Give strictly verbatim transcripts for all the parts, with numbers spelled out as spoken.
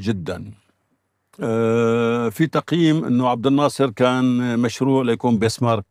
جدا. آه، في تقييم أنه عبد الناصر كان مشروع ليكون بيسمارك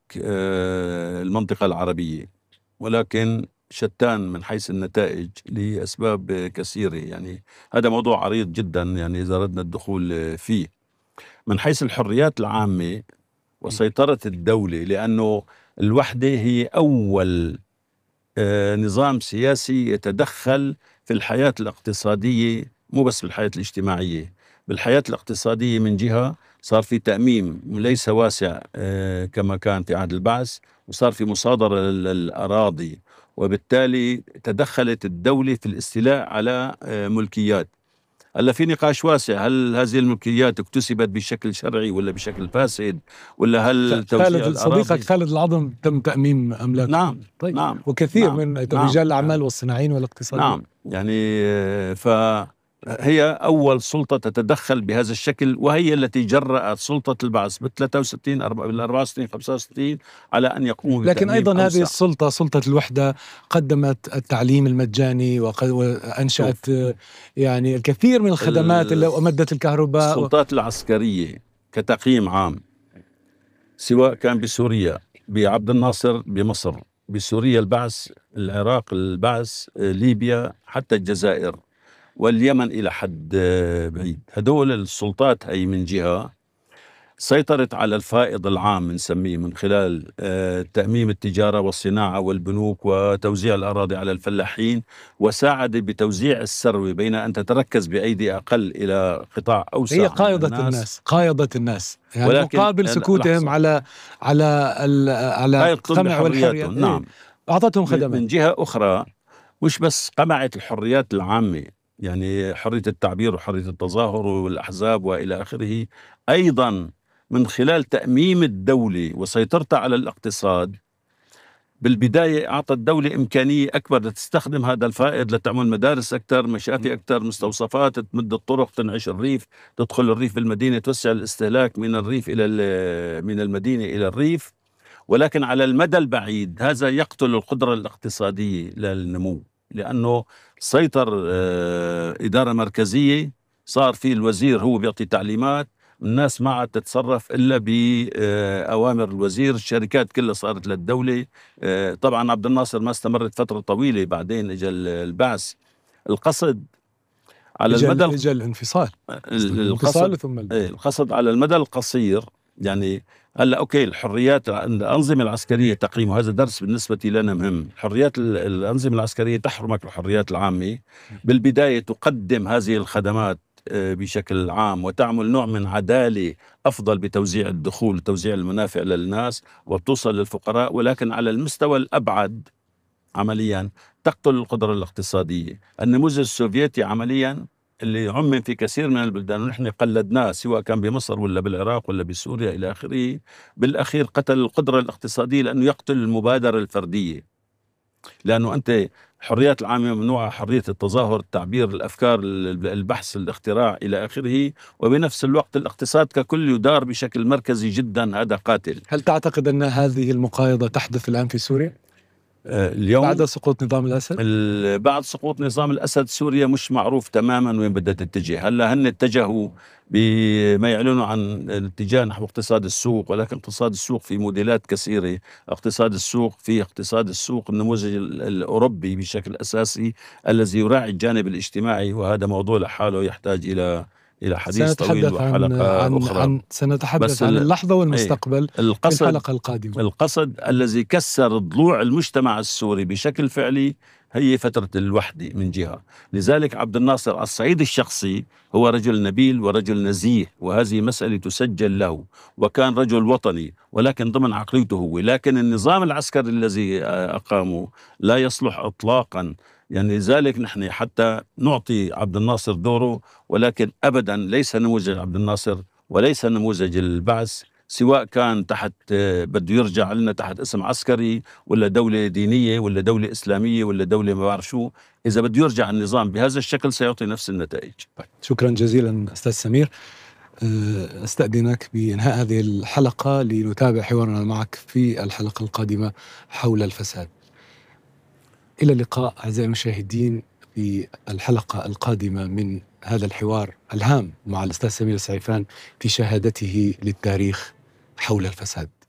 آه، المنطقة العربية، ولكن شتان من حيث النتائج لأسباب كثيرة. يعني هذا موضوع عريض جدا، يعني إذا أردنا الدخول فيه. من حيث الحريات العامة وسيطرة الدولة، لأنه الوحدة هي أول آه، نظام سياسي يتدخل في الحياة الاقتصادية، مو بس في الحياة الاجتماعية، بالحياة الاقتصادية. من جهة صار في تأميم ليس واسع آه، كما كان في عهد البعث، وصار في مصادرة للأراضي، وبالتالي تدخلت الدولة في الاستيلاء على آه، ملكيات. هلا في نقاش واسع، هل هذه الملكيات اكتسبت بشكل شرعي ولا بشكل فاسد، ولا هل توزيع خالد صديقك الأراضي؟ خالد العظم تم تأميم أملاكه. نعم طيب. نعم وكثير نعم من نعم رجال الأعمال نعم والصناعيين والاقتصاديين. نعم يعني آه، فهي أول سلطة تتدخل بهذا الشكل، وهي التي جرأت سلطة البعث بال ثلاثة وستين بال أربعة وستين خمسة وستين على أن يقوموا لكن بتأميم أيضا أوسع. هذه السلطة، سلطة الوحدة، قدمت التعليم المجاني وق- وأنشأت آه، يعني الكثير من الخدمات اللي أمدت الكهرباء. السلطات العسكرية كتقييم عام، سواء كان بسوريا بعبد الناصر، بمصر بسوريا البعث، العراق البعث، آه، ليبيا، حتى الجزائر واليمن إلى حد آه، بعيد. هدول السلطات هي من جهة سيطرت على الفائض العام نسميه، من خلال آه، تأميم التجارة والصناعة والبنوك وتوزيع الأراضي على الفلاحين، وساعد بتوزيع الثروة بين أن تتركز بأيدي أقل إلى قطاع أوسع هي من قايضة الناس. الناس، قايضة الناس يعني، ولكن مقابل سكوتهم لحظة، على على ال- على هاي القمع والحرية. بحرياتهم. إيه؟ نعم. أعطتهم من خدمات. من جهة أخرى مش بس قمعت الحريات العامة، يعني حرية التعبير وحرية التظاهر والأحزاب وإلى آخره، أيضا من خلال تأميم الدولة وسيطرتها على الاقتصاد. بالبداية أعطى الدولة إمكانية أكبر لتستخدم هذا الفائض لتعمل مدارس أكثر، مشافي أكثر، مستوصفات، تمد الطرق، تنعش الريف، تدخل الريف بالمدينة، توسع الاستهلاك من الريف إلى من المدينة إلى الريف. ولكن على المدى البعيد هذا يقتل القدرة الاقتصادية للنمو، لأنه سيطر آه، إدارة مركزية، صار في الوزير هو بيعطي تعليمات، الناس ما عاد تتصرف إلا بأوامر الوزير، الشركات كلها صارت للدولة. آه، طبعا عبد الناصر ما استمرت فترة طويلة، بعدين اجى البعث. القصد على المدى اجى الانفصال، القصد ثم القصد على المدى القصير. يعني هلا اوكي، الحريات الانظمه العسكريه تقييم، وهذا درس بالنسبه لنا مهم. حريات الانظمه العسكريه تحرمك الحريات العامه. بالبدايه تقدم هذه الخدمات بشكل عام، وتعمل نوع من عداله افضل بتوزيع الدخول وتوزيع المنافع للناس، وبتوصل للفقراء. ولكن على المستوى الابعد عمليا تقتل القدره الاقتصاديه. النموذج السوفيتي عمليا اللي عمم في كثير من البلدان ونحن قلدناه، سواء كان بمصر ولا بالعراق ولا بسوريا إلى آخره، بالأخير قتل القدرة الاقتصادية، لأنه يقتل المبادرة الفردية. لأنه أنت حريات العامة ممنوعة، حرية التظاهر، التعبير، الأفكار، البحث، الاختراع إلى آخره. وبنفس الوقت الاقتصاد ككل يدار بشكل مركزي جدا، هذا قاتل. هل تعتقد أن هذه المقايضة تحدث الآن في سوريا؟ اليوم بعد سقوط نظام الأسد؟ بعد سقوط نظام الأسد سوريا مش معروف تماما وين بدها تتجه. هلا هن اتجهوا بما يعلنوا عن الاتجاه نحو اقتصاد السوق، ولكن اقتصاد السوق في موديلات كثيرة. اقتصاد السوق في اقتصاد السوق النموذج الأوروبي بشكل أساسي، الذي يراعي الجانب الاجتماعي، وهذا موضوع لحاله يحتاج إلى إلى حديث طويل وحلقة عن أخرى. عن سنتحدث عن اللحظة والمستقبل ايه في الحلقة القادمة. القصد الذي كسر ضلوع المجتمع السوري بشكل فعلي هي فترة الوحدة من جهة. لذلك عبد الناصر على الصعيد الشخصي هو رجل نبيل ورجل نزيه، وهذه مسألة تسجل له، وكان رجل وطني ولكن ضمن عقليته هو. لكن النظام العسكري الذي أقامه لا يصلح إطلاقا. يعني لذلك نحن حتى نعطي عبد الناصر دوره، ولكن أبدا ليس نموذج عبد الناصر وليس نموذج البعث، سواء كان تحت بده يرجع لنا تحت اسم عسكري ولا دولة دينية ولا دولة إسلامية ولا دولة ما بعرف شو. إذا بده يرجع النظام بهذا الشكل سيعطي نفس النتائج. شكرا جزيلا أستاذ سمير. أستأذنك بإنهاء هذه الحلقة لنتابع حوارنا معك في الحلقة القادمة حول الفساد. إلى اللقاء أعزائي المشاهدين. في الحلقة القادمة من هذا الحوار الهام مع الأستاذ سمير السعيفان في شهادته للتاريخ حول الفساد.